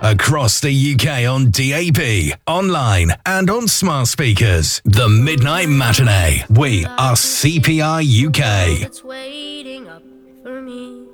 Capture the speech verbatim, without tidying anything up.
across the U K on D A B, online and on smart speakers. The Midnight Matinee. We are C P I U K. It's waiting up for me.